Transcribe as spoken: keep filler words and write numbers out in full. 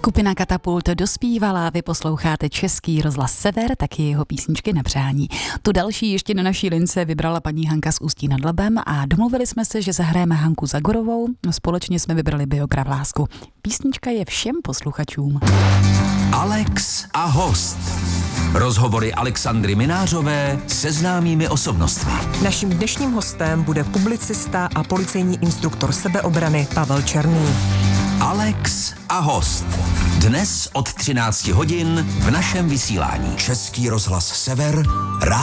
Skupina Katapult dospívala, vy posloucháte Český rozhlas Sever, taky jeho písničky na přání. Tu další ještě na naší lince vybrala paní Hanka z Ústí nad Labem a domluvili jsme se, že zahrajeme Hanku Zagorovou, společně jsme vybrali Biograf lásku. Písnička je všem posluchačům. Alex a host. Rozhovory Alexandry Minářové se známými osobnostmi. Naším dnešním hostem bude publicista a policejní instruktor sebeobrany Pavel Černý. Alex a host. Dnes od třinácti hodin v našem vysílání. Český rozhlas Sever,